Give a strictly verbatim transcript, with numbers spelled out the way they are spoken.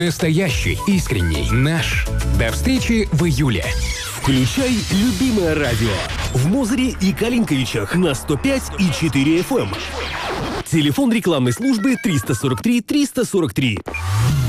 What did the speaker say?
Настоящий, искренний, наш. До встречи в июле. Включай любимое радио в Мозыре и Калинковичах на сто пять и четыре эф эм. Телефон рекламной службы триста сорок три триста сорок три.